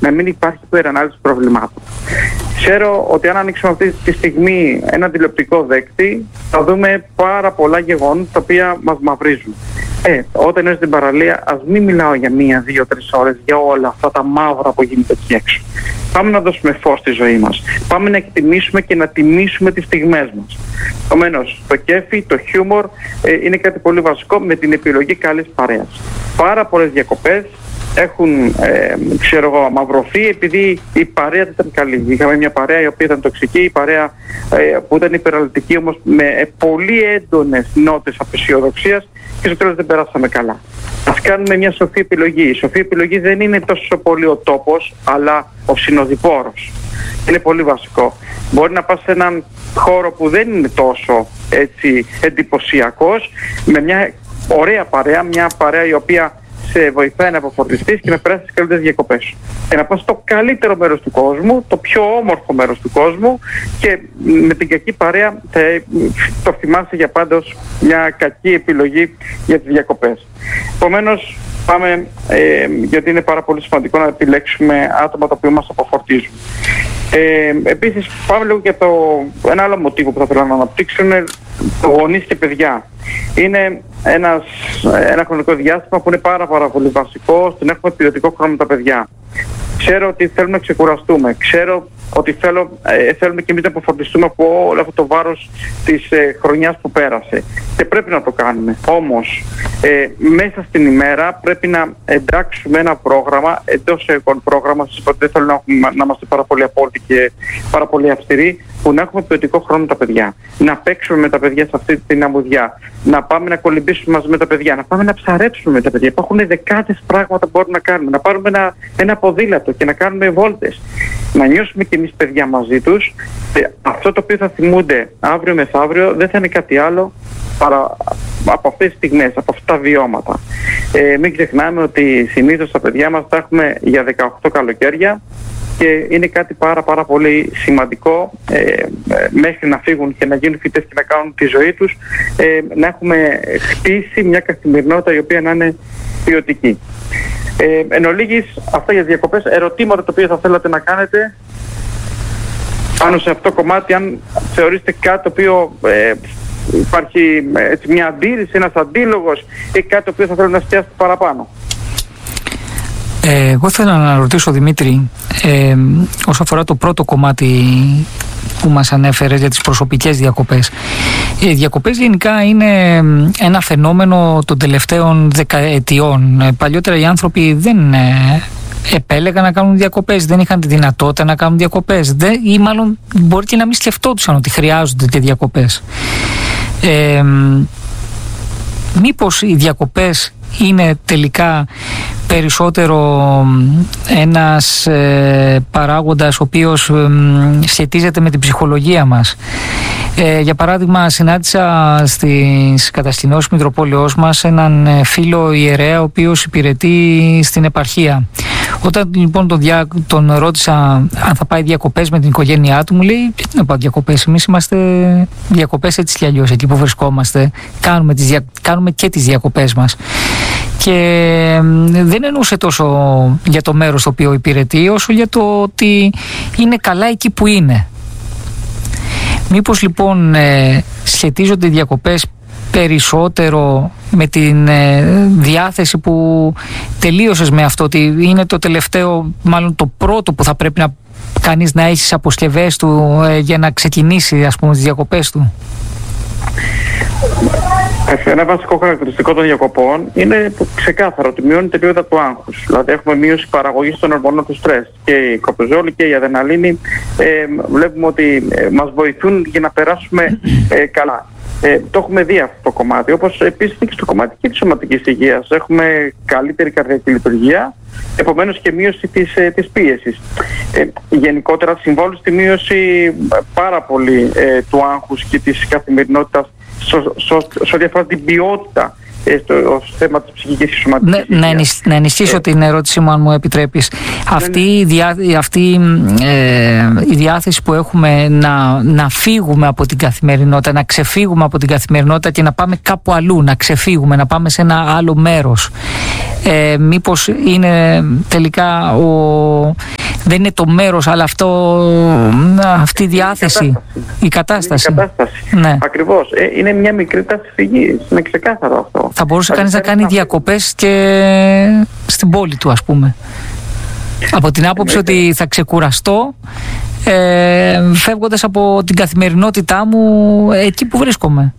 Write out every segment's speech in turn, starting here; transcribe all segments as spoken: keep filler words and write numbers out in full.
να μην υπάρχει υπερανάλυση προβλημάτων. Ξέρω ότι αν ανοίξουμε αυτή τη στιγμή ένα τηλεοπτικό δέκτη, θα δούμε πάρα πολλά γεγονότα τα οποία μας μαυρίζουν. Ε, όταν είναι στην παραλία, ας μην μιλάω για μία, δύο, τρεις ώρες για όλα αυτά τα μαύρα που γίνεται εκεί έξω. Πάμε να δώσουμε φως στη ζωή μας. Πάμε να εκτιμήσουμε και να τιμήσουμε τις στιγμές μας. Επομένως, το κέφι, το χιούμορ ε, είναι κάτι πολύ βασικό με την επιλογή καλής παρέας. Πάρα πολλές διακοπές έχουν, ε, ξέρω εγώ, μαυρωθεί επειδή η παρέα δεν ήταν καλή. Είχαμε μια παρέα η οποία ήταν τοξική, η παρέα ε, που ήταν υπεραλυτική, όμως με ε, πολύ έντονες νότες απεσιοδοξίας, και στο τέλος δεν περάσαμε καλά. Ας κάνουμε μια σοφή επιλογή. Η σοφή επιλογή δεν είναι τόσο πολύ ο τόπος, αλλά ο συνοδοιπόρος. Είναι πολύ βασικό. Μπορεί να πας σε έναν χώρο που δεν είναι τόσο έτσι εντυπωσιακός, με μια ωραία παρέα, μια παρέα η οποία σε βοηθάει να αποφορτιστείς και να περάσεις τις καλύτερες διακοπές σου. Και να πας στο καλύτερο μέρος του κόσμου, το πιο όμορφο μέρος του κόσμου, και με την κακή παρέα θα το θυμάσαι για πάντα ως μια κακή επιλογή για τις διακοπές. Επομένως, πάμε, ε, γιατί είναι πάρα πολύ σημαντικό να επιλέξουμε άτομα τα οποία μας αποφορτίζουν. Ε, επίσης, πάμε λίγο για το ένα άλλο μοτίβο που θα θέλω να αναπτύξω, είναι το γονείς και παιδιά. Είναι ένας, ένα χρονικό διάστημα που είναι πάρα, πάρα πολύ βασικό, ώστε να έχουμε ποιοτικό χρόνο με τα παιδιά. Ξέρω ότι θέλουμε να ξεκουραστούμε. Ξέρω ότι θέλω, ε, θέλουμε και εμείς να αποφορτιστούμε από όλο αυτό το βάρος της ε, χρονιάς που πέρασε. Και πρέπει να το κάνουμε. Όμως, ε, μέσα στην ημέρα πρέπει να εντάξουμε ένα πρόγραμμα, εντός εγών πρόγραμμα, σας είπα ότι δεν θέλω να, έχουμε, να είμαστε πάρα πολύ απόλυτοι και πάρα πολύ αυστηροί, που να έχουμε ποιοτικό χρόνο με τα παιδιά. Να παίξουμε με τα παιδιά σε αυτή την αμμουδιά. Να πάμε να κολυμπήσουμε μαζί με τα παιδιά. Να πάμε να ψαρέψουμε με τα παιδιά. Υπάρχουν δεκάδες πράγματα που μπορούμε να κάνουμε. Να πάρουμε ένα, ένα ποδήλατο και να κάνουμε βόλτες. Να νιώσουμε κι εμείς παιδιά μαζί τους. Και αυτό το οποίο θα θυμούνται αύριο μεθαύριο δεν θα είναι κάτι άλλο παρά από αυτές τις στιγμές, από αυτά τα βιώματα. Ε, μην ξεχνάμε ότι συνήθως τα παιδιά μας τα έχουμε για δεκαοκτώ καλοκαίρια, και είναι κάτι πάρα πάρα πολύ σημαντικό ε, μέχρι να φύγουν και να γίνουν φοιτές και να κάνουν τη ζωή τους, ε, να έχουμε χτίσει μια καθημερινότητα η οποία να είναι ποιοτική. Ε, εν ολίγης, αυτά για διακοπές. Ερωτήματα τα οποία θα θέλατε να κάνετε πάνω σε αυτό το κομμάτι, αν θεωρείτε κάτι το οποίο ε, υπάρχει έτσι, μια αντίρρηση, ένας αντίλογος ή κάτι το οποίο θα θέλω να εστιάσετε παραπάνω. Ε, εγώ θέλω να ρωτήσω, Δημήτρη, ε, όσον αφορά το πρώτο κομμάτι που μας ανέφερες για τις προσωπικές διακοπές. Οι διακοπές γενικά είναι ένα φαινόμενο των τελευταίων δεκαετιών. Ε, παλιότερα οι άνθρωποι δεν ε, επέλεγαν να κάνουν διακοπές, δεν είχαν τη δυνατότητα να κάνουν διακοπές, δεν, ή μάλλον μπορεί και να μην σκεφτόντουσαν ότι χρειάζονται και διακοπές. Ε, μήπως οι διακοπές είναι τελικά περισσότερο ένας ε, παράγοντας ο οποίος ε, σχετίζεται με την ψυχολογία μας. Ε, για παράδειγμα, συνάντησα στις κατασκηνώσεις Μητροπόλεως μας έναν φίλο ιερέα ο οποίος υπηρετεί στην επαρχία. Όταν λοιπόν τον, δια, τον ρώτησα αν θα πάει διακοπές με την οικογένειά του, μου λέει: γιατί να πάω διακοπές, εμείς είμαστε διακοπές έτσι κι αλλιώς, εκεί που βρισκόμαστε κάνουμε, τις, κάνουμε και τις διακοπές μας. Και δεν εννοούσε τόσο για το μέρος το οποίο υπηρετεί, όσο για το ότι είναι καλά εκεί που είναι. Μήπως λοιπόν ε, σχετίζονται οι διακοπές περισσότερο με την ε, διάθεση που τελείωσες με αυτό, ότι είναι το τελευταίο, μάλλον το πρώτο που θα πρέπει να κανείς να έχει στις αποσκευές του ε, για να ξεκινήσει, ας πούμε, τις διακοπές του? Ένα βασικό χαρακτηριστικό των διακοπών είναι ξεκάθαρο ότι μειώνει τα επίπεδα του άγχους. Δηλαδή έχουμε μείωση παραγωγής των ορμονών του στρες, και η κορτιζόλη και η αδεναλίνη ε, βλέπουμε ότι ε, μας βοηθούν για να περάσουμε ε, καλά. Ε, το έχουμε δει αυτό το κομμάτι, όπως επίσης και στο κομμάτι και της σωματικής υγείας. Έχουμε καλύτερη καρδιακή λειτουργία, επομένως και μείωση της, ε, της πίεσης. Ε, γενικότερα συμβάλλουν στη μείωση πάρα πολύ ε, του άγχους και της καθημερινότητας σε ό,τι αφορά την ποιότητα στο θέμα της ψυχικής και σωματικής ναι, υγείας. Να ενισχύσω ε, την ερώτηση μου, αν μου επιτρέπεις. Αυτή, η, διά, αυτή ε, η διάθεση που έχουμε να, να φύγουμε από την καθημερινότητα, να ξεφύγουμε από την καθημερινότητα και να πάμε κάπου αλλού, να ξεφύγουμε, να πάμε σε ένα άλλο μέρος. Ε, μήπως είναι τελικά ο, δεν είναι το μέρος, αλλά αυτό, αυτή η διάθεση, η κατάσταση. Η κατάσταση. Η κατάσταση. Ναι. Ακριβώς. Ε, είναι μια μικρή τάση φυγής. Είναι ξεκάθαρο αυτό. Θα μπορούσε κανείς να κάνει διακοπές και στην πόλη του, ας πούμε. Από την άποψη ε, ότι θα ξεκουραστώ ε, φεύγοντας από την καθημερινότητά μου εκεί που βρίσκομαι.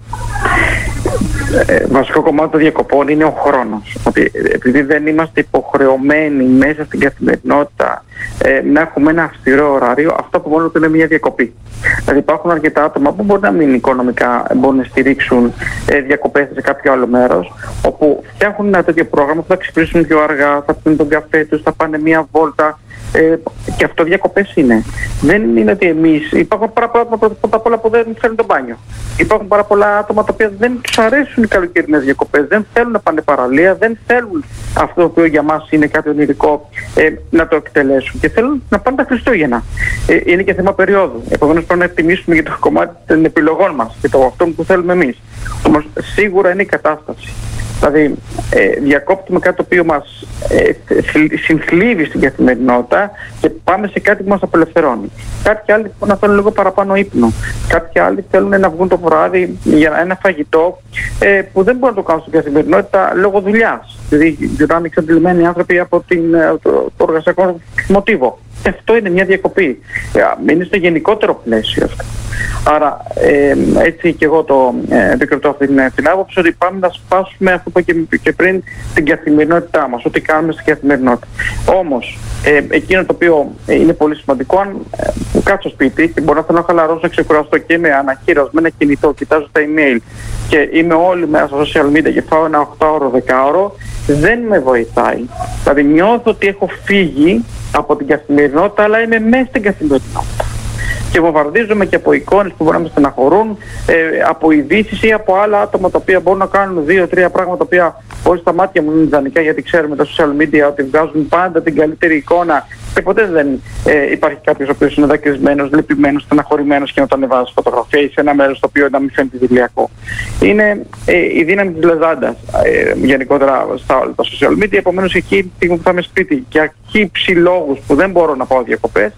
Ε, βασικό κομμάτι των διακοπών είναι ο χρόνος. Ότι επειδή δεν είμαστε υποχρεωμένοι μέσα στην καθημερινότητα ε, να έχουμε ένα αυστηρό ωράριο, αυτό από μόνο του είναι μια διακοπή. Δηλαδή υπάρχουν αρκετά άτομα που μπορεί να μην οικονομικά μπορούν να στηρίξουν ε, διακοπές σε κάποιο άλλο μέρος, όπου φτιάχνουν ένα τέτοιο πρόγραμμα που θα ξυπνήσουν πιο αργά, θα πίνουν τον καφέ τους, θα πάνε μια βόλτα. Ε, και αυτό διακοπές είναι. Δεν είναι ότι εμείς. Υπάρχουν πάρα πολλά άτομα πρώτα απ' όλα που δεν θέλουν το μπάνιο. Υπάρχουν πάρα πολλά άτομα τα οποία δεν τους αρέσουν οι καλοκαιρινές διακοπές, δεν θέλουν να πάνε παραλία, δεν θέλουν αυτό το οποίο για μας είναι κάτι ονειρικό ε, να το εκτελέσουν και θέλουν να πάνε τα Χριστούγεννα. Ε, είναι και θέμα περίοδου. Επομένως πρέπει να εκτιμήσουμε για το κομμάτι των επιλογών μας και το αυτό που θέλουμε εμείς. Όμως σίγουρα είναι η κατάσταση. Δηλαδή, ε, διακόπτουμε κάτι το οποίο μας ε, συνθλίβει στην καθημερινότητα και πάμε σε κάτι που μας απελευθερώνει. Κάποιοι άλλοι να θέλουν λίγο παραπάνω ύπνο. Κάποιοι άλλοι θέλουν να βγουν το βράδυ για ένα φαγητό ε, που δεν μπορούν να το κάνουν στην καθημερινότητα λόγω δουλειάς. Δηλαδή, είναι εξαντλημένοι άνθρωποι από την, το, το εργασιακό μοτίβο. Και αυτό είναι μια διακοπή. Ε, είναι στο γενικότερο πλαίσιο αυτό. Άρα, ε, έτσι και εγώ το ε, επικροτώ αυτή την, την άποψη ότι πάμε να σπάσουμε αυτό που είπα και, και πριν, την καθημερινότητά μας, ό,τι κάνουμε στην καθημερινότητα. Όμως, ε, εκείνο το οποίο είναι πολύ σημαντικό, αν ε, κάτσω στο σπίτι και μπορώ να θέλω να χαλαρώσω, να ξεκουραστώ και είμαι αναχείρος με ένα κινητό, κοιτάζω τα email και είμαι όλη μέρα στα social media και φάω ένα οκτάωρο, δεκάωρο, δεν με βοηθάει. Δηλαδή, νιώθω ότι έχω φύγει από την καθημερινότητα, αλλά είμαι μέσα στην καθημερινότητα. Και βομβαρδίζομαι και από εικόνες που μπορούν να με στεναχωρούν, ε, από ειδήσεις ή από άλλα άτομα τα οποία μπορούν να κάνουν δύο-τρία πράγματα τα οποία όχι στα μάτια μου είναι ιδανικά, γιατί ξέρουμε τα social media ότι βγάζουν πάντα την καλύτερη εικόνα και ποτέ δεν ε, υπάρχει κάποιος ο οποίος είναι δακρυσμένος, λυπημένος, στεναχωρημένος και να το ανεβάζει φωτογραφία ή σε ένα μέρος το οποίο να μην φαίνεται δηλιακό. Είναι ε, η δύναμη της λεζάντας ε, γενικότερα στα όλα τα social media. Επομένως, εκεί που θα είμαι σπίτι και χύψη λόγους που δεν μπορώ να πάω διακοπές,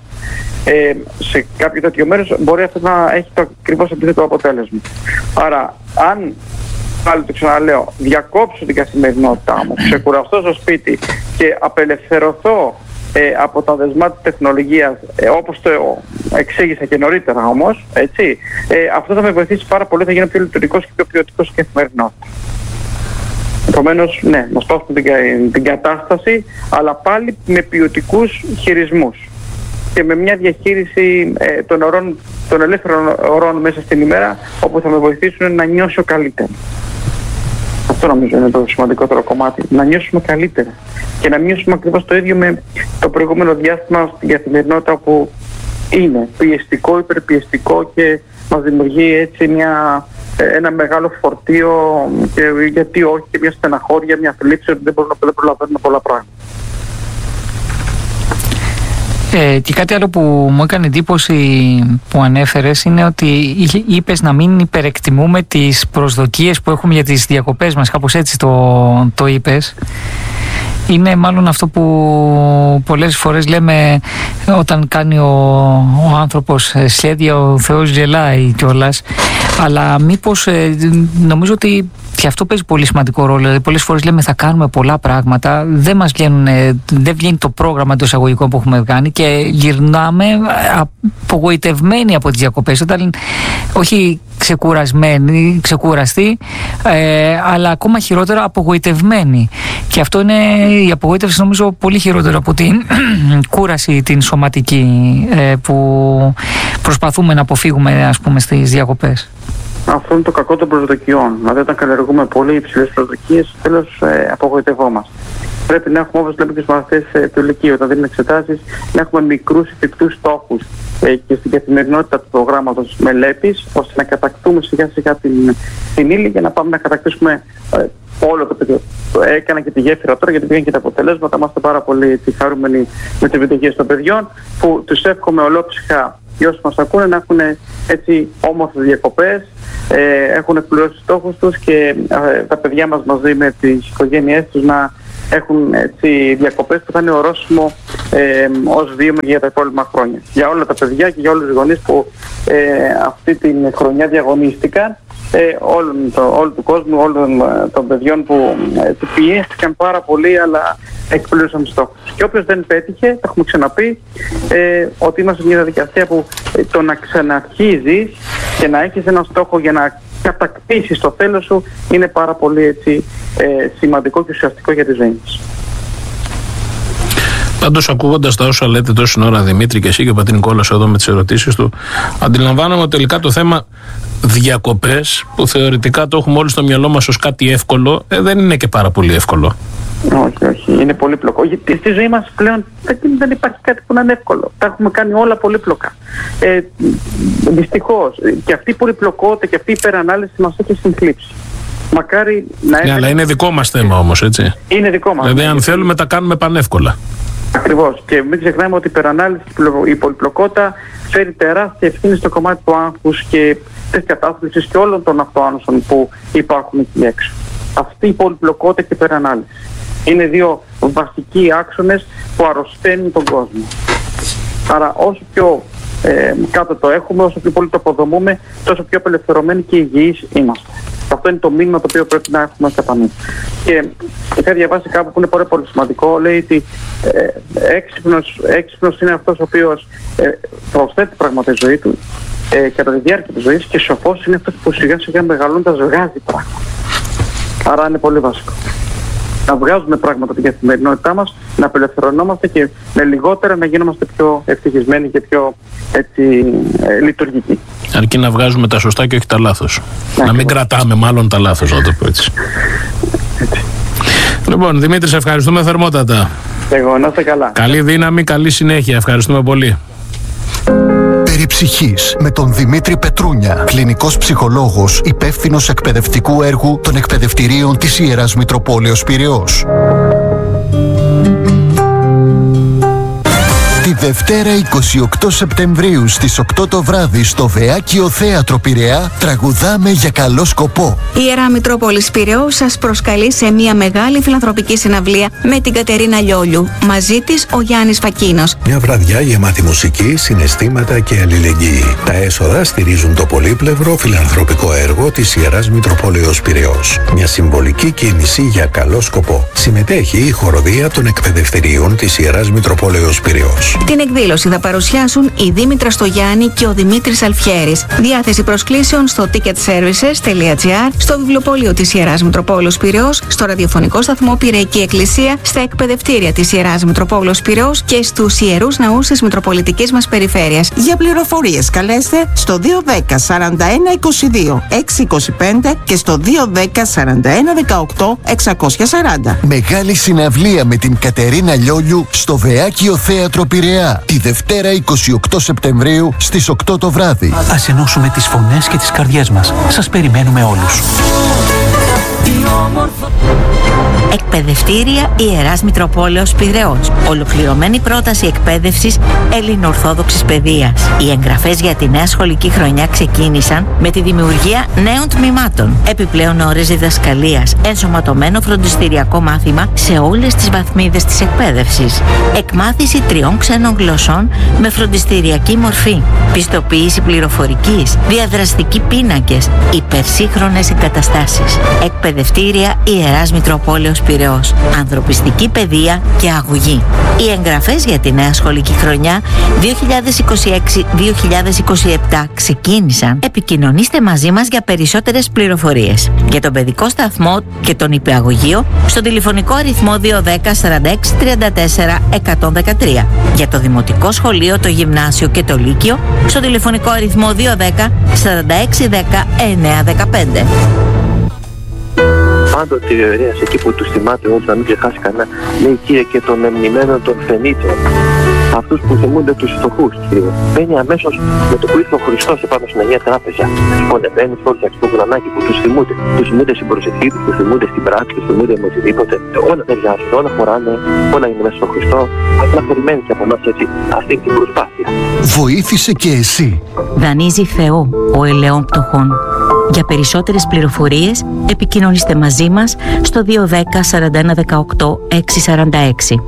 Ε, σε κάποιο τέτοιο μέρος μπορεί αυτό να έχει το ακριβώς αντίθετο αποτέλεσμα. Άρα, αν πάλι το ξαναλέω, διακόψω την καθημερινότητά μου, ξεκουραστώ στο σπίτι και απελευθερωθώ ε, από τα δεσμά της τεχνολογίας, ε, όπως το εξήγησα και νωρίτερα όμως, έτσι, ε, αυτό θα με βοηθήσει πάρα πολύ, θα γίνω πιο λειτουργικός και πιο ποιοτικός στην καθημερινότητα. Επομένως, ναι, να σπάσουμε την, την κατάσταση, αλλά πάλι με ποιοτικούς χειρισμούς και με μια διαχείριση ε, των, ωρών, των ελεύθερων ωρών μέσα στην ημέρα, όπου θα με βοηθήσουν να νιώσω καλύτερα. Αυτό νομίζω είναι το σημαντικότερο κομμάτι. Να νιώσουμε καλύτερα και να νιώσουμε ακριβώς το ίδιο με το προηγούμενο διάστημα στην καθημερινότητα, που είναι πιεστικό, υπερπιεστικό και μας δημιουργεί έτσι μια, ένα μεγάλο φορτίο και γιατί όχι, και μια στεναχώρια, μια θλίψη ότι δεν μπορούμε να προλαβαίνουμε πολλά πράγματα. Ε, και κάτι άλλο που μου έκανε εντύπωση που ανέφερες είναι ότι είπες να μην υπερεκτιμούμε τις προσδοκίες που έχουμε για τις διακοπές μας, κάπως έτσι το, το είπες. Είναι μάλλον αυτό που πολλές φορές λέμε όταν κάνει ο, ο άνθρωπος σχέδια, ο Θεός γελάει κιόλας. Αλλά μήπως ε, νομίζω ότι και αυτό παίζει πολύ σημαντικό ρόλο. Δηλαδή, πολλές φορές λέμε θα κάνουμε πολλά πράγματα, δεν μας βγαίνουν, δεν βγαίνει το πρόγραμμα των εισαγωγικών που έχουμε κάνει και γυρνάμε απογοητευμένοι από τις διακοπές. Όταν, όχι ξεκουρασμένοι, ξεκουραστοί, ε, αλλά ακόμα χειρότερα απογοητευμένοι. Και αυτό είναι η απογοήτευση, νομίζω, πολύ χειρότερο από την κούραση την σωματική ε, που προσπαθούμε να αποφύγουμε, ας πούμε, στις διακοπές. Αυτό είναι το κακό των προσδοκιών. Δηλαδή, όταν καλλιεργούμε πολύ υψηλές προσδοκίες, τέλος ε, απογοητευόμαστε. Πρέπει να έχουμε, όπως λέμε και στους μαθητές ε, του Λυκείου, όταν δίνουμε εξετάσεις, να έχουμε μικρούς εφικτούς στόχους ε, και στην καθημερινότητα του προγράμματος μελέτης, ώστε να κατακτούμε σιγά σιγά την, την ύλη για να πάμε να κατακτήσουμε ε, όλο το παιδί. Έκανα και τη γέφυρα τώρα, γιατί πήγαν και τα αποτελέσματα. Είμαστε πάρα πολύ χαρούμενοι με τις επιτυχίες των παιδιών, που τους εύχομαι ολόψυχα και όσοι μας ακούνε να έχουν έτσι όμορφες διακοπές, ε, έχουν εκπληρώσει τους στόχους τους και ε, τα παιδιά μας μαζί με τις οικογένειές τους να έχουν έτσι, διακοπές που θα είναι ορόσημο ε, ως βίωμα για τα επόμενα χρόνια. Για όλα τα παιδιά και για όλους τους γονείς που ε, αυτή την χρονιά διαγωνίστηκαν, ε, όλων, το, όλου του κόσμου, όλων των παιδιών που ε, πιέστηκαν πάρα πολύ, αλλά εκπλήρωσαν τους στόχους. Και όποιος δεν πέτυχε, το έχουμε ξαναπεί, ε, ότι είμαστε μια διαδικασία που ε, το να ξαναρχίζεις και να έχεις έναν στόχο για να κατακτήσεις το θέλω σου είναι πάρα πολύ έτσι, ε, σημαντικό και ουσιαστικό για τη ζωή μας. Πάντως, ακούγοντας τα όσα λέτε τόση ώρα, Δημήτρη, και εσύ και ο πατήρ Νικόλας εδώ με τις ερωτήσεις του, αντιλαμβάνομαι ότι τελικά το θέμα διακοπές, που θεωρητικά το έχουμε όλοι στο μυαλό μας ως κάτι εύκολο, ε, δεν είναι και πάρα πολύ εύκολο. Όχι, όχι. Είναι πολύπλοκο. Γιατί στη ζωή μας πλέον δεν υπάρχει κάτι που να είναι εύκολο. Τα έχουμε κάνει όλα πολύπλοκα. Ε, δυστυχώς. Και αυτή η πολυπλοκότητα και αυτή η υπερανάλυση μας έχει συνθλίψει. Μακάρι να έχει. Ναι, αλλά είναι δικό μας θέμα όμως, έτσι. Είναι δικό μας. Δηλαδή, αν θέλουμε, τα κάνουμε πανεύκολα. Ακριβώς. Και μην ξεχνάμε ότι η υπερανάλυση και η πολυπλοκότητα φέρει τεράστια ευθύνη στο κομμάτι του άγχους και της κατάθλιψης και όλων των αυτοάνωσων που υπάρχουν εκεί έξω. Αυτή η πολυπλοκότητα και η υπερανάλυση είναι δύο βασικοί άξονες που αρρωσταίνουν τον κόσμο. Άρα όσο πιο ε, κάτω το έχουμε, όσο πιο πολύ το αποδομούμε, τόσο πιο απελευθερωμένοι και υγιείς είμαστε. Αυτό είναι το μήνυμα το οποίο πρέπει να έχουμε κατά νου. Και είχα διαβάσει κάπου που είναι πολύ, πολύ σημαντικό, λέει ότι ε, έξυπνος, έξυπνος είναι αυτός ο οποίος ε, προσθέτει πράγματα στη ζωή του ε, κατά τη διάρκεια της ζωής, και σοφός είναι αυτός που σιγά σιγά μεγαλώντας βγάζει πράγματα. Άρα είναι πολύ βασικό. Να βγάζουμε πράγματα από την καθημερινότητά μας, να απελευθερωνόμαστε και με λιγότερα να γίνομαστε πιο ευτυχισμένοι και πιο έτσι, ε, λειτουργικοί. Αρκεί να βγάζουμε τα σωστά και όχι τα λάθος. Να, να μην κρατάμε μάλλον τα λάθος, να το πω έτσι. έτσι. Λοιπόν, Δημήτρη, σε ευχαριστούμε θερμότατα. Εγώ, να είστε καλά. Καλή δύναμη, καλή συνέχεια. Ευχαριστούμε πολύ. Περί ψυχής με τον Δημήτρη Πετρούνια, κλινικός ψυχολόγος, υπεύθυνος εκπαιδευτικού έργου των εκπαιδευτηρίων της Ιεράς Μητροπόλεως Πειραιώς. Τη Δευτέρα εικοστή ογδόη Σεπτεμβρίου στις οκτώ το βράδυ στο Βεάκιο Θέατρο Πειραιά τραγουδάμε για καλό σκοπό. Η Ιερά Μητρόπολης Πειραιώς σας προσκαλεί σε μια μεγάλη φιλανθρωπική συναυλία με την Κατερίνα Λιόλιου. Μαζί της ο Γιάννης Φακίνος. Μια βραδιά γεμάτη μουσική, συναισθήματα και αλληλεγγύη. Τα έσοδα στηρίζουν το πολύπλευρο φιλανθρωπικό έργο της Ιεράς Μητροπόλεως Πειραιώς. Μια συμβολική κίνηση για καλό σκοπό. Συμμετέχει η χοροδία των εκπαιδευτηρίων της Ιεράς Μητροπόλεως Πειραιώς. Την εκδήλωση θα παρουσιάσουν η Δήμητρα Στογιάννη και ο Δημήτρης Αλφιέρης. Διάθεση προσκλήσεων στο ticket services τελεία gr, στο βιβλιοπωλείο της Ιεράς Μητροπόλεως Πειραιώς, στο ραδιοφωνικό σταθμό Πειραϊκή Εκκλησία, στα εκπαιδευτήρια της Ιεράς Μητροπόλεως Πειραιώς και στους ιερούς ναούς της Μητροπολιτικής μας περιφέρειας. Για πληροφορίες καλέστε στο δύο ένα μηδέν σαράντα ένα είκοσι δύο εξακόσια είκοσι πέντε και στο δύο ένα μηδέν σαράντα ένα δεκαοκτώ εξακόσια σαράντα. Μεγάλη συναυλία με την Κατερίνα Λιόλιου στο Βεάκιο Θέατρο Πειραιά τη Δευτέρα εικοστή ογδόη Σεπτεμβρίου στις οκτώ το βράδυ. Ας ενώσουμε τις φωνές και τις καρδιές μας. Σας περιμένουμε όλους. Εκπαιδευτήρια Ιεράς Μητροπόλεως Πειραιώς. Ολοκληρωμένη πρόταση εκπαίδευσης ελληνοορθόδοξης παιδείας. Οι εγγραφές για τη νέα σχολική χρονιά ξεκίνησαν με τη δημιουργία νέων τμήματων. Επιπλέον ώρες διδασκαλίας, ενσωματωμένο φροντιστηριακό μάθημα σε όλες τις βαθμίδες της εκπαίδευσης. Εκμάθηση τριών ξένων γλωσσών με φροντιστηριακή μορφή. Πιστοποίηση πληροφορικής, διαδραστικοί πίνακες, υπερσύγχρονες εγκαταστάσεις. Εκπαιδευτήρια Ιεράς Μητροπόλεως Πειραιώς. Ανθρωπιστική παιδεία και αγωγή. Οι εγγραφές για τη νέα σχολική χρονιά δύο χιλιάδες είκοσι έξι δύο χιλιάδες είκοσι επτά ξεκίνησαν. Επικοινωνήστε μαζί μας για περισσότερες πληροφορίες. Για τον παιδικό σταθμό και τον υπηαγωγείο στο τηλεφωνικό αριθμό δύο ένα μηδέν σαράντα έξι τριάντα τέσσερα εκατόν δεκατρία. Για το δημοτικό σχολείο, το γυμνάσιο και το λύκειο στο τηλεφωνικό αριθμό δύο ένα μηδέν σαράντα έξι δέκα εννέα δεκαπέντε. Πάντοτε η Ιερέας εκεί που τους θυμάται όλους, να μην ξεχάσει κανένα, λέει Κύριε και των εμνημένων των Φενίτσων, αυτούς που θυμούνται τους φτωχούς, Κύριε. Μπαίνει αμέσως με το που ήρθε ο Χριστός επάνω στην Αγία Τράπεζα. Λοιπόν, μπαίνει στο αρχικό γρανάκι που τους θυμούνται. Τους θυμούνται στην προσευχή τους, τους θυμούνται στην πράξη, τους θυμούνται με οτιδήποτε. Όλα ταιριάζουν, όλα χωράνε, όλα είναι μέσα στον Χριστό. Απλά περιμένει και από εμάς έτσι αυτή την προσπάθεια. Βοήθησε και εσύ. Δανείζει Θεό ο ελαιών πτωχών. Για περισσότερες πληροφορίες επικοινωνήστε μαζί μας στο δύο ένα μηδέν σαράντα ένα δεκαοκτώ έξι σαράντα έξι.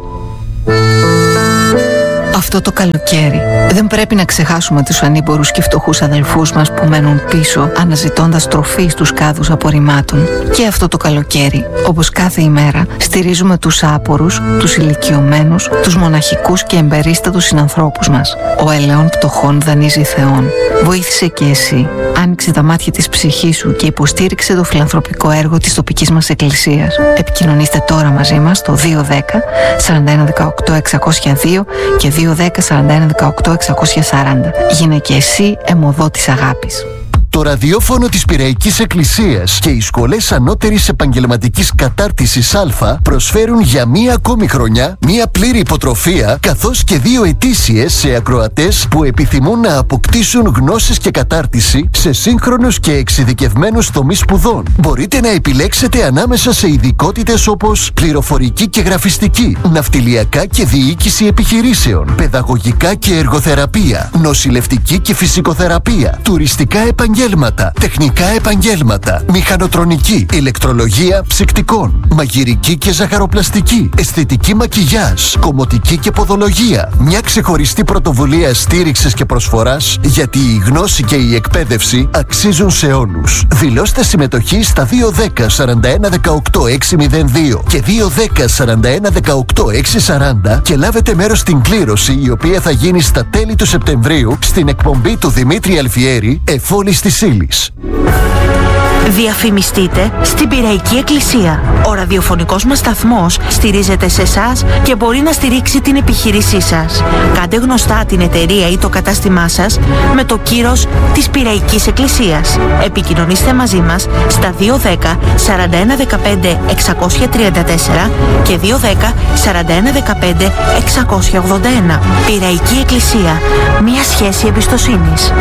Αυτό το καλοκαίρι δεν πρέπει να ξεχάσουμε τους ανήμπορους και φτωχούς αδελφούς μας που μένουν πίσω αναζητώντας τροφή στους κάδους απορριμμάτων. Και αυτό το καλοκαίρι, όπως κάθε ημέρα, στηρίζουμε τους άπορους, τους ηλικιωμένους, τους μοναχικούς και εμπερίστατους συνανθρώπους μας. Ο ελαιών πτωχών δανείζει Θεόν. Βοήθησε και εσύ. Άνοιξε τα μάτια της ψυχής σου και υποστήριξε το φιλανθρωπικό έργο της τοπικής μας εκκλησίας. Επικοινωνήστε τώρα μαζί μας στο δύο ένα μηδέν σαράντα ένα δεκαοκτώ εξακόσια δύο και δύο ένα μηδέν σαράντα ένα δεκαοκτώ εξακόσια σαράντα. Γίνε και εσύ αιμοδότης αγάπης. Το ραδιόφωνο της Πειραϊκής Εκκλησίας και οι σχολές ανώτερης επαγγελματικής κατάρτισης Α προσφέρουν για μία ακόμη χρονιά μία πλήρη υποτροφία καθώς και δύο ετήσιες σε ακροατές που επιθυμούν να αποκτήσουν γνώσεις και κατάρτιση σε σύγχρονους και εξειδικευμένους τομείς σπουδών. Μπορείτε να επιλέξετε ανάμεσα σε ειδικότητες όπως πληροφορική και γραφιστική, ναυτιλιακά και διοίκηση επιχειρήσεων, παιδαγωγικά και εργοθεραπεία, νοσηλευτική και φυσικοθεραπεία, τουριστικά επαγγέλματα, τεχνικά επαγγέλματα, μηχανοτρονική, ηλεκτρολογία ψυκτικών, μαγειρική και ζαχαροπλαστική, αισθητική μακιγιάζ, κομμωτική και ποδολογία. Μια ξεχωριστή πρωτοβουλία στήριξης και προσφοράς, γιατί η γνώση και η εκπαίδευση αξίζουν σε όλους. Δηλώστε συμμετοχή στα δύο ένα μηδέν σαράντα ένα δεκαοκτώ έξι μηδέν δύο και δύο ένα μηδέν σαράντα ένα δεκαοκτώ έξι σαράντα και λάβετε μέρος στην κλήρωση, η οποία θα γίνει στα τέλη του Σεπτεμβρίου στην εκπομπή του Δημήτρη Αλφιέρη, Εφόλης της Ύλης. Διαφημιστείτε στην Πειραϊκή Εκκλησία. Ο ραδιοφωνικός μας σταθμός στηρίζεται σε εσάς και μπορεί να στηρίξει την επιχείρησή σας. Κάντε γνωστά την εταιρεία ή το κατάστημά σας με το κύρος της Πειραϊκής Εκκλησίας. Επικοινωνήστε μαζί μας στα δύο ένα μηδέν σαράντα ένα δεκαπέντε εξακόσια τριάντα τέσσερα και δύο ένα μηδέν σαράντα ένα δεκαπέντε εξακόσια ογδόντα ένα. Πειραϊκή Εκκλησία. Μια σχέση εμπιστοσύνης.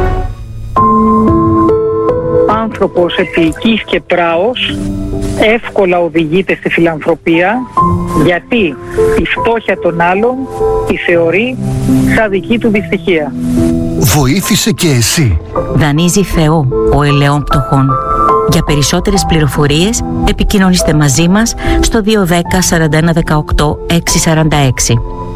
Άνθρωπος επίοικης και πράος εύκολα οδηγείται στη φιλανθρωπία, γιατί τη φτώχεια των άλλων τη θεωρεί σαν δική του δυστυχία. Βοήθησε και εσύ. Δανείζει Θεό ο ελαιών πτωχών. Για περισσότερες πληροφορίες επικοινωνήστε μαζί μας στο δύο ένα μηδέν σαράντα ένα δεκαοκτώ έξι σαράντα έξι.